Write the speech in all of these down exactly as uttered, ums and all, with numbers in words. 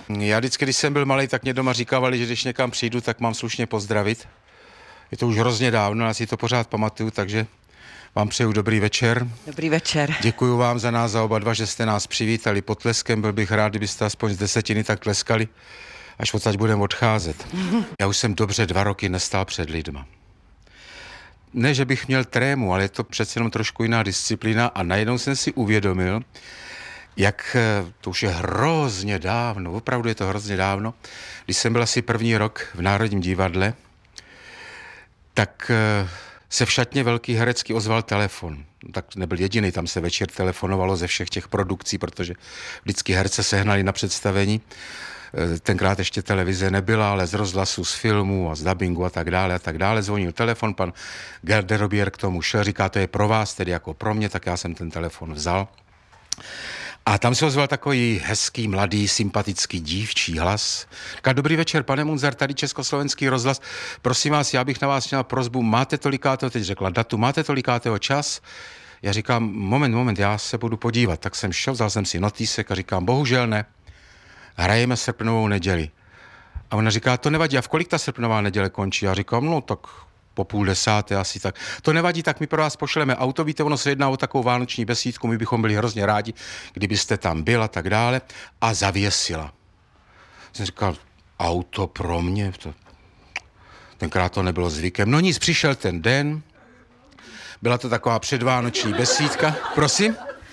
Já vždycky, když jsem byl malý, tak mě doma říkávali, že když někam přijdu, tak mám slušně pozdravit. Je to už hrozně dávno, já si to pořád pamatuju, takže vám přeju dobrý večer. Dobrý večer. Děkuju vám za nás, za oba dva, že jste nás přivítali potleskem. Byl bych rád, kdybyste aspoň z desetiny tak tleskali, až odsaď budeme odcházet. Já už jsem dobře dva roky nestál před lidma. Ne, že bych měl trému, ale je to přece jenom trošku jiná disciplína a najednou jsem si uvědomil, jak to už je hrozně dávno, opravdu je to hrozně dávno, když jsem byl asi první rok v Národním divadle, tak se v šatně Velký herecký ozval telefon. Tak nebyl jediný, tam se večer telefonovalo ze všech těch produkcí, protože vždycky herce sehnali na představení. Tenkrát ještě televize nebyla, ale z rozhlasu, z filmů a z dabingu a tak dále a tak dále. Zvonil telefon, pan garderobier k tomu šel, říká, to je pro vás, tedy jako pro mě, tak já jsem ten telefon vzal. A tam se ozval takový hezký, mladý, sympatický, dívčí hlas. Říká, dobrý večer, pane Munzar, tady Československý rozhlas. Prosím vás, já bych na vás měla prosbu, máte tolikátého, teď řekla datu, máte tolikátého čas? Já říkám, moment, moment, já se budu podívat. Tak jsem šel, vzal jsem si notýsek a říkám, bohužel ne, hrajeme srpnovou neděli. A ona říká, to nevadí, a v kolik ta srpnová neděle končí? Já říkám, no tak po půl desáté asi tak. To nevadí, tak my pro vás pošleme auto, víte, ono se jedná o takovou vánoční besídku, my bychom byli hrozně rádi, kdybyste tam byl a tak dále. A zavěsila. Jsem říkal, auto pro mě? To... Tenkrát to nebylo zvykem. No nic, přišel ten den, byla to taková předvánoční besídka. Prosím?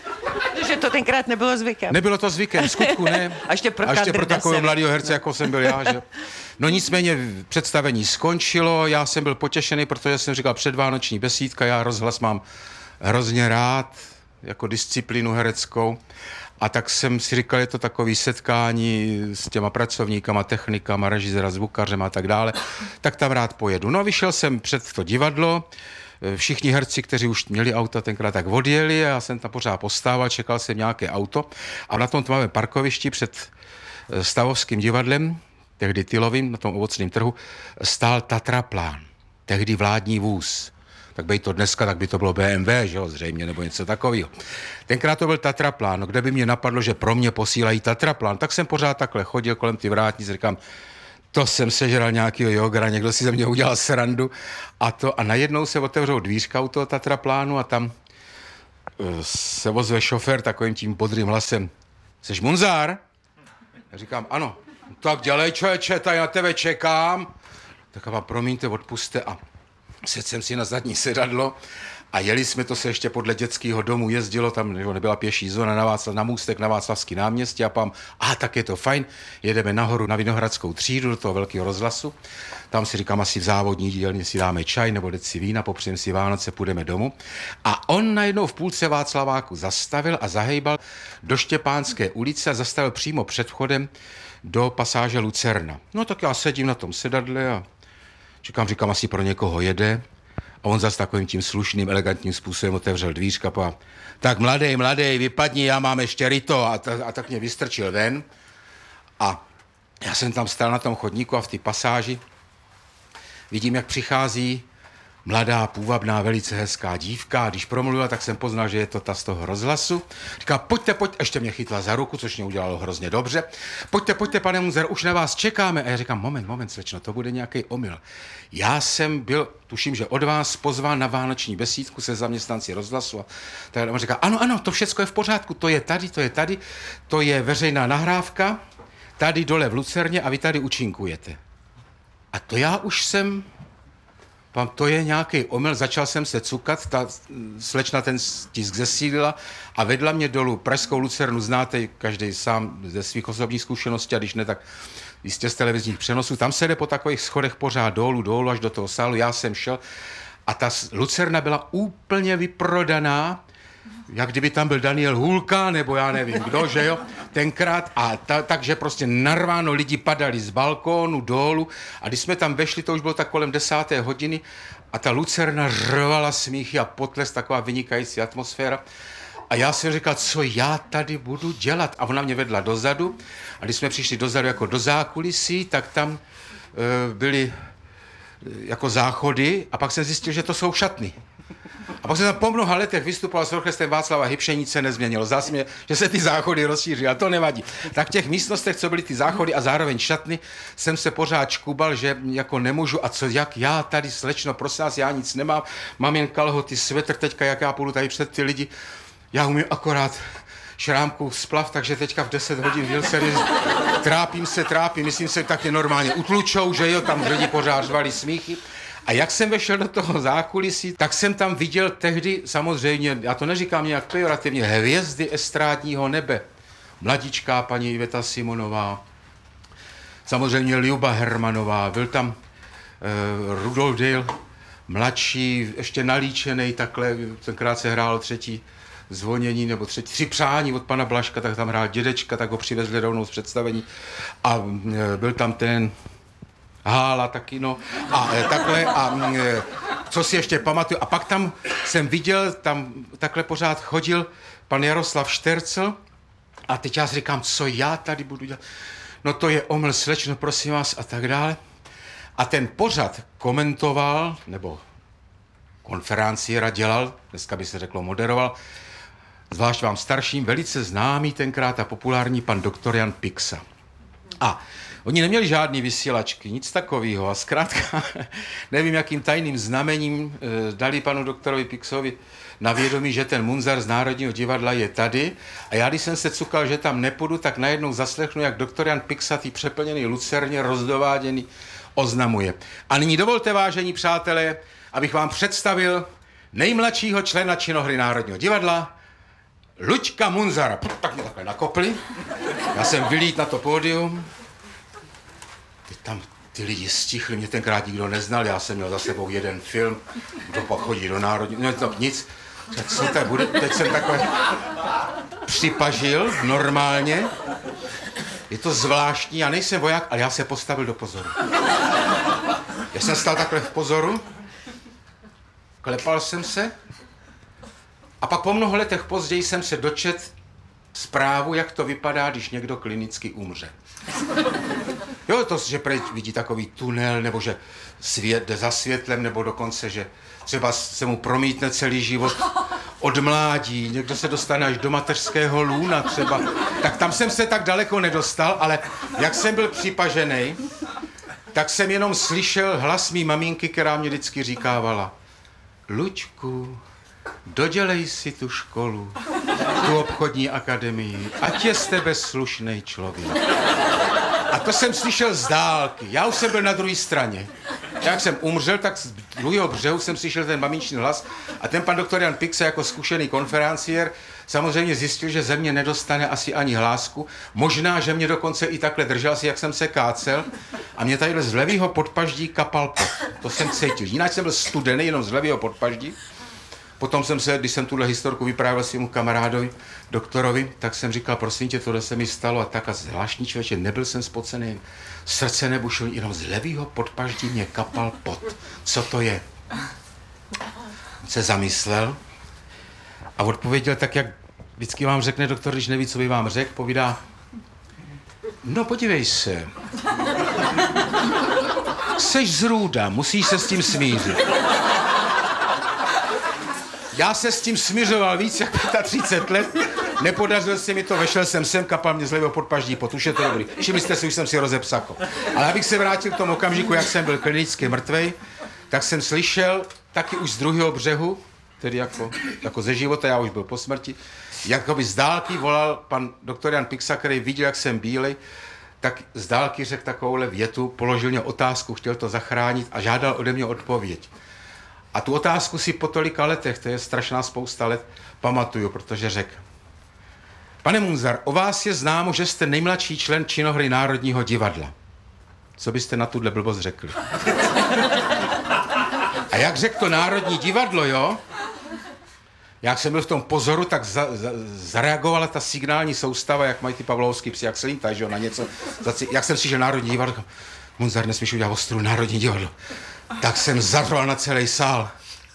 Že to tenkrát nebylo zvykem. Nebylo to zvykem, v skutku ne. A ještě pro, a ještě pro takového mladého herce, jako jsem byl já, že... No nicméně představení skončilo, já jsem byl potěšený, protože jsem říkal předvánoční besídka, já rozhlas mám hrozně rád, jako disciplínu hereckou. A tak jsem si říkal, je to takový setkání s těma pracovníkama, technikama, režisera, zvukařem a tak dále, tak tam rád pojedu. No a vyšel jsem před to divadlo, všichni herci, kteří už měli auta tenkrát, tak odjeli a já jsem tam pořád postával, čekal jsem nějaké auto a na tom tmavém parkovišti před Stavovským divadlem, tehdy Tylovým, na tom ovocném trhu, stál Tatraplán, tehdy vládní vůz. Tak by to dneska, tak by to bylo bé em vé, že jo, zřejmě, nebo něco takového. Tenkrát to byl Tatraplán, no kde by mě napadlo, že pro mě posílají Tatraplán, tak jsem pořád takhle chodil kolem ty vrátnice, říkám, to jsem sežral nějakýho jogra, někdo si ze mě udělal srandu a to a najednou se otevřou dvířka u toho Tatraplánu a tam uh, se ozve šofér takovým tím bodrým hlasem. Seš Munzar? Já říkám, ano. Tak dělej, člověče, tady na tebe čekám. Tak vám promiňte, odpuste a sedl jsem si na zadní sedadlo a jeli jsme, to se ještě podle dětského domu jezdilo, tam nebyla pěší zóna, na, Václav, na můstek na Václavský náměstí a pám, a tak je to fajn, jedeme nahoru na Vinohradskou třídu do toho velkého rozhlasu, tam si říkám, asi v závodní dílně si dáme čaj nebo deci vína, popřejeme si Vánoce, půjdeme domů. A on najednou v půlce Václaváku zastavil a zahejbal do Štěpánské ulice a zastavil přímo před vchodem do pasáže Lucerna. No tak já sedím na tom sedadle a čekám, říkám, asi pro někoho jede. A on zase takovým tím slušným, elegantním způsobem otevřel dvířka a tak mladej, mladej, vypadni, já mám ještě ryto. A, ta, a tak mě vystrčil ven. A já jsem tam stál na tom chodníku a v té pasáži vidím, jak přichází mladá, půvabná, velice hezká dívka. A když promluvila, tak jsem poznal, že je to ta z toho rozhlasu. Říká, pojďte, pojďte, ještě mě chytla za ruku, což mě udělalo hrozně dobře. Pojďte, pojďte, pane Munzar, už na vás čekáme. A já říkám, moment, moment, slečno, to bude nějaký omyl. Já jsem byl, tuším, že od vás pozván na vánoční besídku se zaměstnanci rozhlasu. A tak on říká, ano, ano, to všechno je v pořádku, to je tady, to je tady, to je veřejná nahrávka, tady dole v Lucerně a vy tady účinkujete. A to já už jsem... Pám, to je nějaký omyl, začal jsem se cukat, ta slečna ten tisk zesílila a vedla mě dolů. Pražskou Lucernu znáte každý sám ze svých osobních zkušeností, a když ne, tak jistě z televizních přenosů. Tam se jde po takových schodech pořád dolů, dolů až do toho sálu. Já jsem šel a ta Lucerna byla úplně vyprodaná, jak kdyby tam byl Daniel Hůlka, nebo já nevím kdo, že jo, tenkrát. A ta, takže prostě narváno, lidi padali z balkónu dolů a když jsme tam vešli, to už bylo tak kolem desáté hodiny a ta Lucerna řvala smíchy a potles, taková vynikající atmosféra. A já jsem říkal, co já tady budu dělat? A ona mě vedla dozadu a když jsme přišli dozadu jako do zákulisí, tak tam e, byly e, jako záchody a pak jsem zjistil, že to jsou šatny. A pak jsem tam po mnoha letech vystupoval s orchestrem Václava Hybše, nic se nezměnilo. Zdá se mě, že se ty záchody rozšířily, a to nevadí. Tak v těch místnostech, co byly ty záchody a zároveň šatny, jsem se pořád škubal, že jako nemůžu, a co, jak já tady, slečno, prosím vás, já nic nemám, mám jen kalhoty, svetr, teďka, jak já půjdu tady před ty lidi, já umím akorát šrámku splav, takže teďka v deset hodin byl se trápím se, trápím, myslím se, tak je normálně utlučou, že jo, tam lidi pořád řvali smíchy. A jak jsem vešel do toho zákulisí, tak jsem tam viděl tehdy, samozřejmě, já to neříkám nějak pejorativně, hvězdy estrádního nebe. Mladičká paní Iveta Simonová, samozřejmě Ljuba Hermanová, byl tam uh, Rudolf Dale, mladší, ještě nalíčený, takhle, tenkrát se hrálo třetí zvonění, nebo třetí, tři přání od pana Blažka, tak tam hrál dědečka, tak ho přivezli rovnou z představení. A uh, byl tam ten Hála taky, no, a e, takhle, a e, co si ještě pamatuju, a pak tam jsem viděl, tam takhle pořád chodil pan Jaroslav Štercl, a teď já si říkám, co já tady budu dělat, no to je omyl, slečno, prosím vás, a tak dále. A ten pořad komentoval, nebo konferenciéra dělal, dneska by se řeklo moderoval, zvlášť vám starším, velice známý tenkrát a populární pan doktor Jan Pixa. A oni neměli žádný vysílačky, nic takového, a zkrátka nevím, jakým tajným znamením e, dali panu doktorovi Pixovi na vědomí, že ten Munzar z Národního divadla je tady, a já, když jsem se cukal, že tam nepůjdu, tak najednou zaslechnu, jak doktor Jan Pixa, tý přeplněný lucerně, rozdováděný, oznamuje. A nyní dovolte, vážení přátelé, abych vám představil nejmladšího člena činohry Národního divadla, Luďka Munzara. Tak mě takhle nakopli, já jsem vylít na to pódium. Teď tam ty lidi stichli, mě tenkrát nikdo neznal, já jsem měl za sebou jeden film, kdo pak chodí do Národní, no to nic, co to bude, teď jsem takhle připažil normálně, je to zvláštní, já nejsem voják, ale já se postavil do pozoru. Já jsem stál takhle v pozoru, klepal jsem se, a pak po mnoho letech později jsem se dočet zprávu, jak to vypadá, když někdo klinicky umře. Jo, to, že prej vidí takový tunel, nebo že svět jde za světlem, nebo dokonce, že třeba se mu promítne celý život od mládí, někdo se dostane až do mateřského lůna třeba. Tak tam jsem se tak daleko nedostal, ale jak jsem byl připažený, tak jsem jenom slyšel hlas mý maminky, která mě vždycky říkávala: Luďku, dodělej si tu školu, tu obchodní akademii, ať je z tebe slušnej člověk. A to jsem slyšel z dálky. Já už jsem byl na druhé straně. Jak jsem umřel, tak z druhého břehu jsem slyšel ten maminčný hlas, a ten pan doktor Jan Pixa jako zkušený konferenciér samozřejmě zjistil, že ze mě nedostane asi ani hlásku. Možná, že mě dokonce i takhle držel, asi jak jsem se kácel, a mě tady z levýho podpaždí kapal pot. To jsem cítil. Jinak jsem byl studený jenom z levýho podpaždí. Potom jsem se, když jsem tuhle historku vyprávěl svému kamarádovi, doktorovi, tak jsem říkal, prosím tě, tohle se mi stalo, a tak a zvláštní člověče, nebyl jsem spocený, srdce nebušilo, jenom z levýho podpaždí mě kapal pot. Co to je? On se zamyslel a odpověděl tak, jak vždycky vám řekne doktor, když neví, co by vám řekl, povídá: no podívej se, seš zrůda, musíš se s tím smířit. Já se s tím smiřoval víc jak třicet pět let, nepodařilo se mi to, vešel jsem sem, kapal mě z levého podpaždí pot, už je to dobrý. Všimli jste si, už jsem si rozepsako. Ale abych se vrátil k tomu okamžiku, jak jsem byl klinicky mrtvej, tak jsem slyšel taky už z druhého břehu, tedy jako, jako ze života, já už byl po smrti, jakoby z dálky volal pan doktor Jan Pixa, který viděl, jak jsem bílej, tak z dálky řekl takovouhle větu, položil mě otázku, chtěl to zachránit a žádal ode mě odpověď. A tu otázku si po tolika letech, to je strašná spousta let, pamatuju, protože řekl: pane Munzar, o vás je známo, že jste nejmladší člen činohry Národního divadla. Co byste na tuhle blbost řekli? A jak řekl to Národní divadlo, jo? Jak jsem byl v tom pozoru, tak za, za, zareagovala ta signální soustava, jak mají ty pavlovský psi, jak se lítají, že jo, na něco. Jak jsem slyšel Národní divadlo, Munzar, nesmíš udělat ostru, Národní divadlo. Tak jsem zařval na celý sál.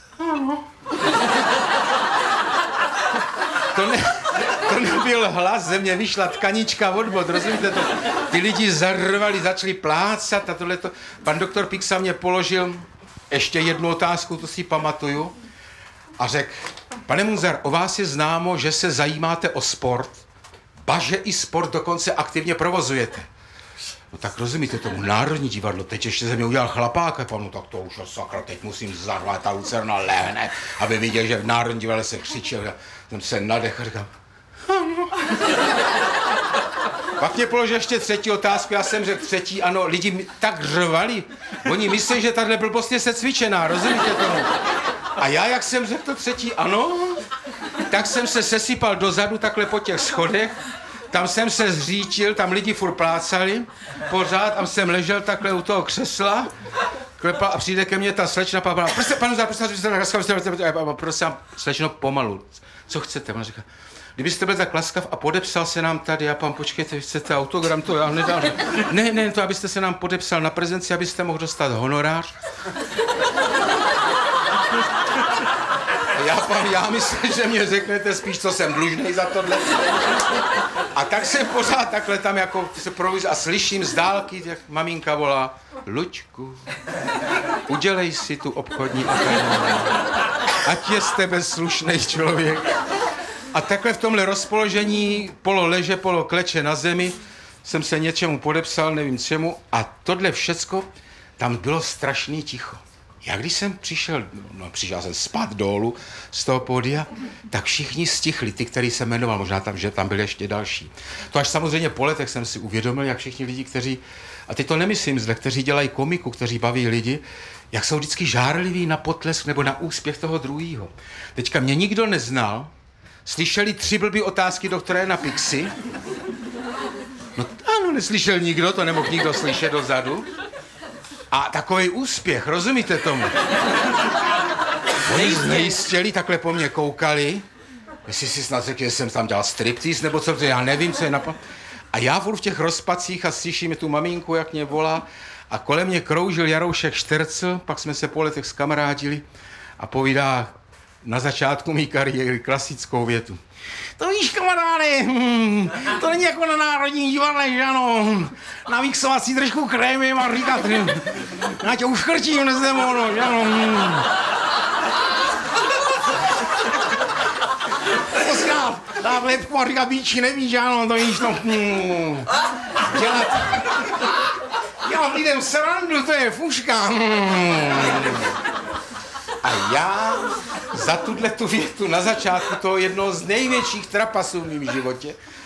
To, ne, to nebyl hlas, ze mě vyšla tkanička od bod, rozumíte to? Ty lidi zarvali, začali plácat a tohleto. Pan doktor Pixa mě položil ještě jednu otázku, to si pamatuju. a řekl, pane Munzar, o vás je známo, že se zajímáte o sport, ba že i sport dokonce aktivně provozujete. No tak rozumíte tomu, Národní divadlo, teď ještě ze mě udělal chlapáka, no tak to už, sakra, teď musím zarvat, ta Lucerna lehne, aby viděl, že v Národní divadle se křičel. Já jsem se nadech a říkám, pak mě položil ještě třetí otázku, já jsem řekl třetí, ano, lidi mi tak řvali, oni myslí, že tahle blbost je secvičená, rozumíte tomu? A já, jak jsem řekl to třetí, ano, tak jsem se sesypal dozadu takhle po těch schodech, tam jsem se zřítil, tam lidi furt plácali, pořád, tam jsem ležel takhle u toho křesla, klepal a přijde ke mně ta slečna, pa, prostě, panu Zár, prosím, slečno, pomalu, co chcete? Ona říká, kdybyste byl tak laskav a podepsal se nám tady, já pán, počkejte, vy chcete autogram, to já nedám. Ne, ne, to abyste se nám podepsal na prezenci, abyste mohl dostat honorář. Já, pan, já myslím, že mě řeknete spíš, co jsem dlužnej za tohle. A tak jsem pořád takhle tam jako se províz a slyším z dálky, jak maminka volá, Luďku, udělej si tu obchodní akademii, ať je z tebe slušnej člověk. A takhle v tomhle rozpoložení, polo leže, polo kleče na zemi, jsem se něčemu podepsal, nevím čemu, a tohle všecko, tam bylo strašný ticho. Já když jsem přišel, no přišel jsem spát dolů z toho pódia, tak všichni stichli, ty, který jsem jmenoval, možná tam, že tam byli ještě další. To až samozřejmě po letech jsem si uvědomil, jak všichni lidi, kteří, a teď to nemyslím zle, kteří dělají komiku, kteří baví lidi, jak jsou vždycky žárliví na potlesk nebo na úspěch toho druhého. Teďka mě nikdo neznal, slyšeli tři blbý otázky doktora na Pixi. No ano, neslyšel nikdo, to nemohl nikdo slyšet dozadu. A takový úspěch, rozumíte tomu? Oni znejistěli, takhle po mně koukali, jestli si snad řekl, že jsem tam dělal striptease, nebo co, já nevím, co je napad. A já furt v těch rozpacích a slyším tu maminku, jak mě volá, a kolem mě kroužil Jaroušek Štercl, pak jsme se po letech zkamarádili a povídá na začátku mý kariéry klasickou větu. To víš, kamaráde, hmm, to není jako na Národní divadle, že ano? Namixovat si trošku krémem a říkat, já tě uškrtím dnes nemohlo, že ano? Hmm. Poská, dá lepku a říká, bíči, nevíš, že ano, to víš, no. Hmm. Dělat, dělat lidem srandu, to je fuška. Hmm. A já za tuhle tu větu na začátku toho jednoho z největších trapasů v mém životě